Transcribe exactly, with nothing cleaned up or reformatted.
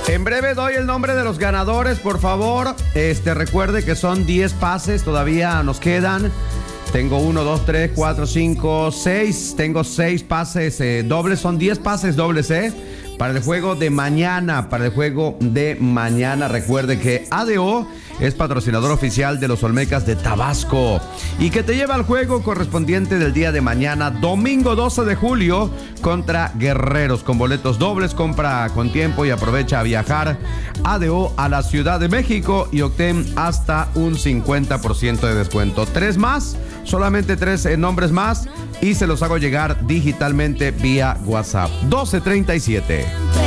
En breve doy el nombre de los ganadores, por favor. Este, recuerde que son diez pases, todavía nos quedan. Tengo uno, dos, tres, cuatro, cinco, seis. Tengo seis pases eh, dobles, son diez pases dobles, ¿eh? Para el juego de mañana, para el juego de mañana. Recuerde que A D O es patrocinador oficial de los Olmecas de Tabasco y que te lleva al juego correspondiente del día de mañana, domingo doce de julio, contra Guerreros, con boletos dobles. Compra con tiempo y aprovecha a viajar A D O a la Ciudad de México y obtén hasta un cincuenta por ciento de descuento. Tres más, solamente tres eh, nombres más y se los hago llegar digitalmente vía WhatsApp. doce treinta y siete.